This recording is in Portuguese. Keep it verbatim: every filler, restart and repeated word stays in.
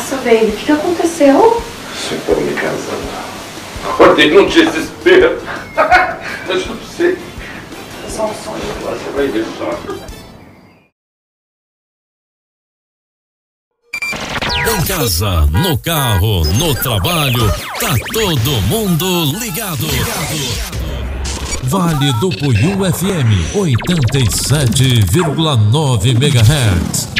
Nossa, baby, o que aconteceu? Você tá me casando. Acordei num desespero. Mas não sei. É só um sonho. Você vai ver só. Em casa, no carro, no trabalho, tá todo mundo ligado. Vale do Puiú F M, oitenta e sete vírgula nove megahertz.